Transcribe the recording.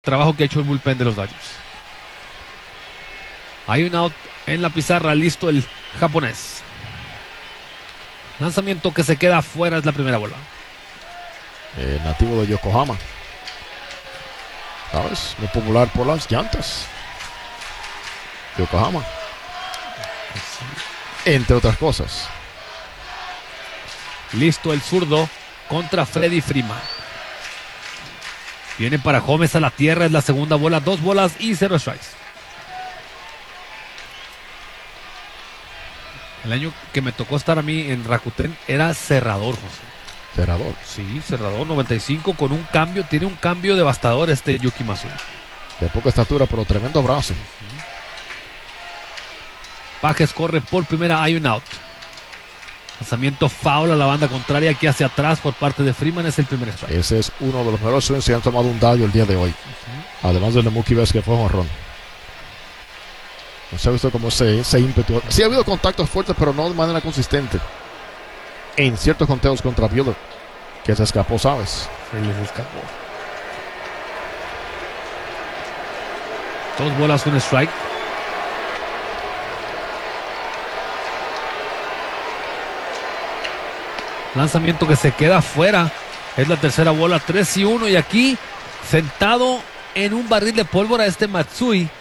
trabajo que ha hecho el bullpen de los Dodgers. Hay un out en la pizarra, listo el japonés. Lanzamiento que se queda fuera, es la primera bola. Nativo de Yokohama. ¿Sabes? Muy popular por las llantas. Yokohama. Entre otras cosas. Listo el zurdo contra Freddy Freeman. Viene para Gómez a la tierra, es la segunda bola, 2 bolas y 0 strikes. El año que me tocó estar a mí en Rakuten era cerrador, José. Cerrador. Sí, cerrador, 95 con un cambio, tiene un cambio devastador Yuki Masui. De poca estatura, pero tremendo brazo. Pajes corre por primera, hay un out. Lanzamiento foul a la banda contraria, aquí hacia atrás por parte de Freeman, es el primer strike. Ese es uno de los mejores swings que han tomado un daño el día de hoy. Además del de Mookie Betts, que fue jonrón. No se ha visto como ese ímpetu. Sí ha habido contactos fuertes, pero no de manera consistente. En ciertos conteos contra Buehler, que se escapó, ¿sabes? Se les escapó. 2 bolas, un strike. Lanzamiento que se queda fuera. Es la tercera bola, 3-1. Y aquí, sentado en un barril de pólvora, Matsui